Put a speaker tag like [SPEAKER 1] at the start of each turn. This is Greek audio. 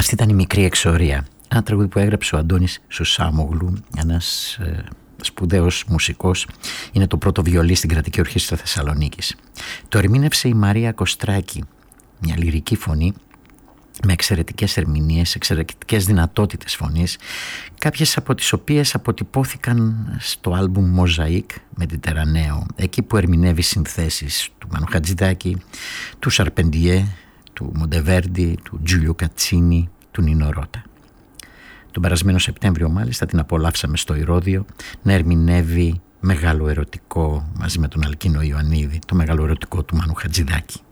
[SPEAKER 1] Αυτή ήταν η Μικρή Εξορία, ένα τραγούδι που έγραψε ο Αντώνης Σουσάμογλου, ένας σπουδαίος μουσικός. Είναι το πρώτο βιολί στην Κρατική Ορχήστρα Θεσσαλονίκης. Το ερμήνευσε η Μαρία Κοστράκη, μια λυρική φωνή με εξαιρετικές ερμηνείες, εξαιρετικές δυνατότητες φωνής, κάποιες από τις οποίες αποτυπώθηκαν στο άλμπουμ Μοζαΐκ Μετιτερανέο, εκεί που ερμηνεύει συνθέσεις του Μάνου Χατζηδάκη, του Σαρπεντιέ, του Μοντεβέρντι, του Τζούλιο Κατσίνι, του Νίνο Ρώτα. Τον περασμένο Σεπτέμβριο μάλιστα την απολαύσαμε στο Ηρώδειο να ερμηνεύει μεγάλο ερωτικό μαζί με τον Αλκίνο Ιωαννίδη, το μεγάλο ερωτικό του Μάνου Χατζηδάκη.